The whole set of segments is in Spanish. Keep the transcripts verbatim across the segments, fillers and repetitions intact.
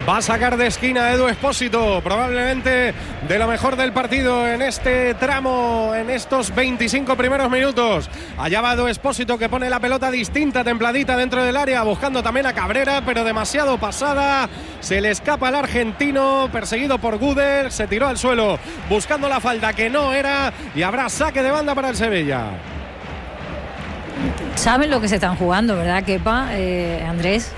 Va a sacar de esquina Edu Expósito, probablemente de lo mejor del partido en este tramo, en estos veinticinco primeros minutos. Allá va Edu Expósito, que pone la pelota distinta, templadita dentro del área, buscando también a Cabrera, pero demasiado pasada. Se le escapa al argentino, perseguido por Gudel, se tiró al suelo buscando la falta que no era, y habrá saque de banda para el Sevilla. Saben lo que se están jugando, ¿verdad, Kepa? Eh, Andrés.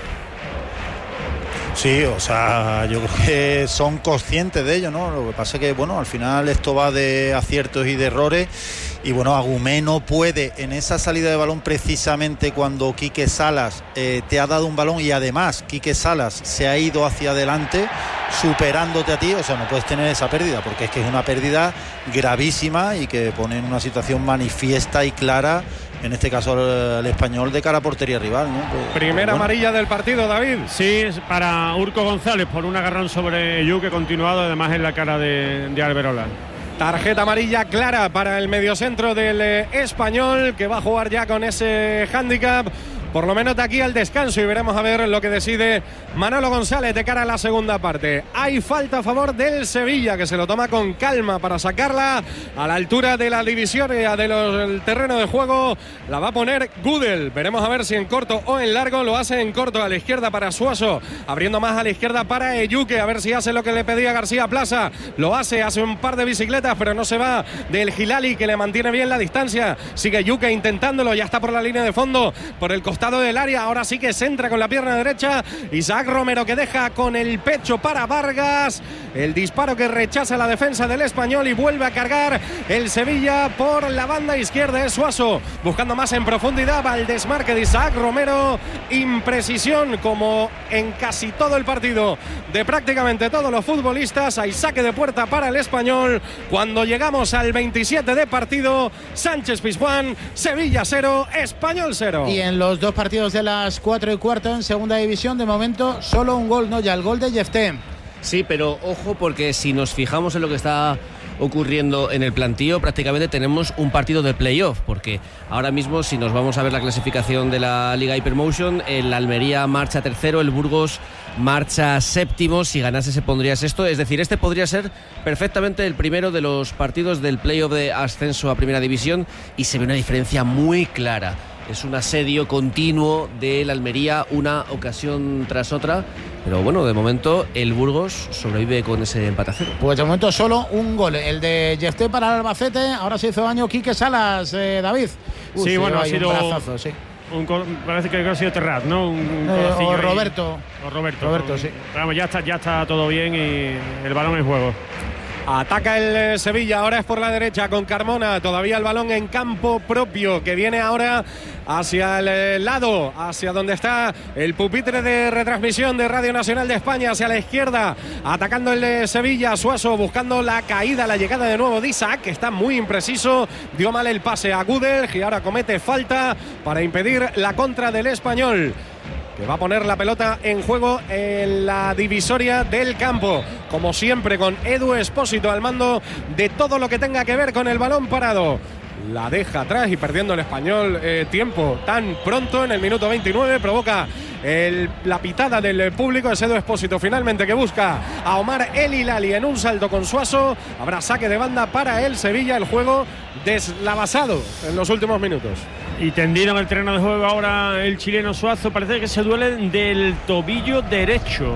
Sí, o sea, yo creo que son conscientes de ello, ¿no? Lo que pasa es que, bueno, al final esto va de aciertos y de errores. Y bueno, Agumé no puede en esa salida de balón, precisamente cuando Quique Salas eh, te ha dado un balón, y además Quique Salas se ha ido hacia adelante superándote a ti. O sea, no puedes tener esa pérdida, porque es que es una pérdida gravísima y que pone en una situación manifiesta y clara, en este caso el, el Español, de cara a portería rival, ¿no? Pues, Primera bueno. amarilla del partido, David. Sí, es para Urco González por un agarrón sobre Yuque continuado, además en la cara de, de Alberola. Tarjeta amarilla clara para el mediocentro del eh, Español, que va a jugar ya con ese hándicap, por lo menos de aquí al descanso, y veremos a ver lo que decide Manolo González de cara a la segunda parte. Hay falta a favor del Sevilla, que se lo toma con calma para sacarla a la altura de la divisoria del terreno de juego. La va a poner Gudel, veremos a ver si en corto o en largo. Lo hace en corto a la izquierda para Suaso, abriendo más a la izquierda para Eyuque, a ver si hace lo que le pedía García Plaza. Lo hace, hace un par de bicicletas, pero no se va del Hilali, que le mantiene bien la distancia. Sigue Eyuque intentándolo, ya está por la línea de fondo, por el costado del área. Ahora sí que se entra con la pierna derecha. Isaac Romero, que deja con el pecho para Vargas. El disparo que rechaza la defensa del Español, y vuelve a cargar el Sevilla por la banda izquierda. Es Suaso buscando más en profundidad. Va el desmarque de Isaac Romero. Imprecisión, como en casi todo el partido de prácticamente todos los futbolistas. Hay saque de puerta para el Español cuando llegamos al veintisiete de partido. Sánchez Pizjuán, Sevilla cero, Español cero. Y en los dos partidos de las cuatro y cuarto en segunda división, de momento solo un gol, ¿no? Ya el gol de Jefté. Sí, pero ojo, porque si nos fijamos en lo que está ocurriendo en el plantío, prácticamente tenemos un partido de playoff, porque ahora mismo, si nos vamos a ver la clasificación de la Liga Hypermotion, el Almería marcha tercero, el Burgos marcha séptimo. Si ganase se pondría sexto, es decir, este podría ser perfectamente el primero de los partidos del playoff de ascenso a primera división, y se ve una diferencia muy clara. Es un asedio continuo del Almería, una ocasión tras otra. Pero bueno, de momento el Burgos sobrevive con ese empate a cero. Pues de momento solo un gol, el de Jefté para el Albacete. Ahora se hizo daño Quique Salas, eh, David. Uy, sí, bueno, ha sido un brazazo, sí. Un, parece que ha sido Terrat, ¿no? Un, un eh, o Roberto. Ahí. O Roberto. Roberto, un, sí. Vamos, ya está, ya está todo bien y el balón en juego. Ataca el Sevilla, ahora es por la derecha con Carmona, todavía el balón en campo propio, que viene ahora hacia el lado, hacia donde está el pupitre de retransmisión de Radio Nacional de España, hacia la izquierda, atacando el Sevilla. Suaso buscando la caída, la llegada de nuevo de Isaac, que está muy impreciso, dio mal el pase a Gudel, y ahora comete falta para impedir la contra del Español, que va a poner la pelota en juego en la divisoria del campo, como siempre con Edu Expósito al mando de todo lo que tenga que ver con el balón parado. La deja atrás y perdiendo el Español eh, tiempo tan pronto en el minuto veintinueve, provoca el, la pitada del público. Es Edu Expósito finalmente, que busca a Omar El Hilali en un salto con Suaso. Habrá saque de banda para el Sevilla, el juego deslavazado en los últimos minutos. Y tendido en el terreno de juego ahora el chileno Suazo, parece que se duele del tobillo derecho.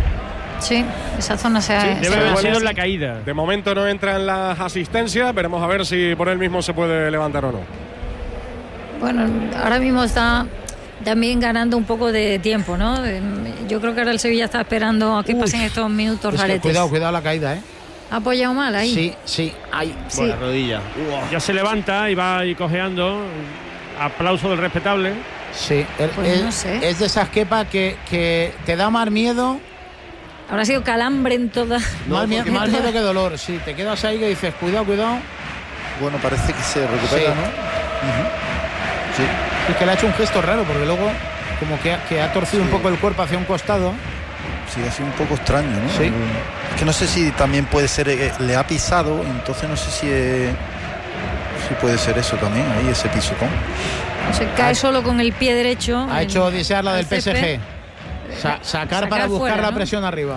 Sí, esa zona se ha... Sí, debe haber sido en la sí. caída. De momento no entran las asistencias, veremos a ver si por él mismo se puede levantar o no. Bueno, ahora mismo está también ganando un poco de tiempo, ¿no? Yo creo que ahora el Sevilla está esperando a que Uy, pasen estos minutos es que raretes. cuidado, cuidado la caída, ¿eh? ¿Ha apoyado mal ahí? Sí, sí, ahí. Sí. Buena rodilla. Ya se levanta y va ahí cojeando. Aplauso del respetable. Sí, el, Pues el, no sé. es de esas Kepa que, que te da más miedo. Habrá sido calambre en toda... más, miedo, en más toda- miedo que dolor. Sí, te quedas ahí que dices, cuidado, cuidado. Bueno, parece que se recupera, Sí. ¿no? Uh-huh. Sí. Es que le ha hecho un gesto raro, porque luego como que ha, que ha torcido Sí. un poco el cuerpo hacia un costado. Sí, ha sido un poco extraño, ¿no? Sí. Es que no sé si también puede ser, eh, le ha pisado, entonces no sé si, eh, si puede ser eso también, ahí ese pisotón. Se cae solo con el pie derecho. Ha en- hecho odisear la al del P S G. césped. Sa- sacar, Sacar para buscar fuera, la ¿no? presión arriba.